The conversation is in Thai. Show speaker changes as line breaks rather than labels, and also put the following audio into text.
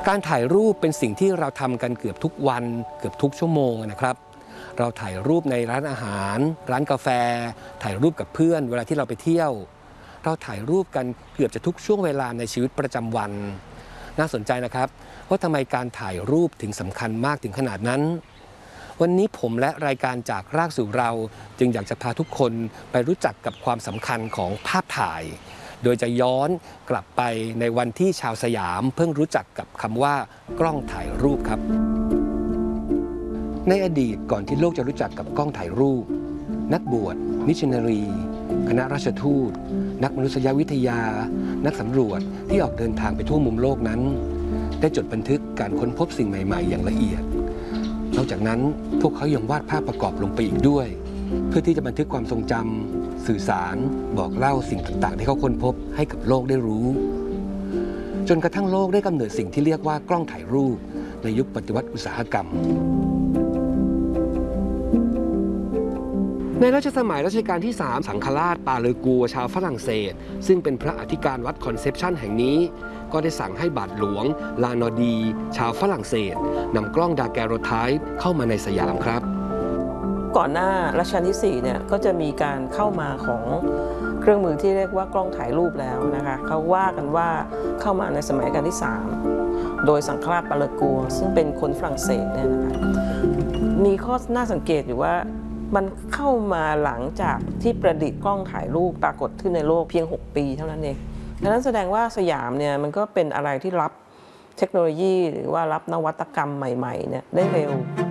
การถ่ายรูปเป็นสิ่งที่เราทำกันเกือบทุกวันเกือบทุกชั่วโมงนะครับเราถ่ายรูปในร้านอาหารร้านกาแฟถ่ายรูปกับเพื่อนเวลาที่เราไปเที่ยวเราถ่ายรูปกันเกือบจะทุกช่วงเวลาในชีวิตประจำวันน่าสนใจนะครับว่าทำไมการถ่ายรูปถึงสำคัญมากถึงขนาดนั้นวันนี้ผมและรายการจากรากสู่เราจึงอยากจะพาทุกคนไปรู้จักกับความสำคัญของภาพถ่ายโดยจะย้อนกลับไปในวันที่ชาวสยามเพิ่งรู้จักกับคำว่ากล้องถ่ายรูปครับในอดีตก่อนที่โลกจะรู้จักกับกล้องถ่ายรูปนักบวชมิชชันนารีคณะราชทูตนักมนุษยวิทยานักสำรวจที่ออกเดินทางไปทั่วมุมโลกนั้นได้จดบันทึกการค้นพบสิ่งใหม่ๆอย่างละเอียดนอกจากนั้นพวกเขายังวาดภาพประกอบลงไปอีกด้วยเพื่อที่จะบันทึกความทรงจำสื่อสารบอกเล่าสิ่งต่างๆที่เขาค้นพบให้กับโลกได้รู้จนกระทั่งโลกได้กำเนิดสิ่งที่เรียกว่ากล้องถ่ายรูปในยุคปฏิวัติอุตสาหกรรมในรัชสมัยรัชกาลที่ 3สังฆราชปาเลอกัวชาวฝรั่งเศสซึ่งเป็นพระอธิการวัดคอนเซปชันแห่งนี้ก็ได้สั่งให้บาทหลวงลานอดีชาวฝรั่งเศสนำกล้องดาแกโรไทป์เข้ามาในสยามครับ
ก่อนหน้ารัชกาลที่4เนี่ยก็จะมีการเข้ามาของเครื่องมือที่เรียกว่ากล้องถ่ายรูปแล้วนะคะเขาว่ากันว่าเข้ามาในสมัยรัชกาลที่3โดยสังฆราชปาเลอกัวซึ่งเป็นคนฝรั่งเศสเนี่ยนะคะมีข้อน่าสังเกตอยู่ว่ามันเข้ามาหลังจากที่ประดิษฐ์กล้องถ่ายรูปปรากฏขึ้นในโลกเพียง6 ปีเท่านั้นเองดังนั้นแสดงว่าสยามเนี่ยมันก็เป็นอะไรที่รับเทคโนโลยีหรือว่ารับนวัตกรรมใหม่ๆเนี่ยได้เร็ว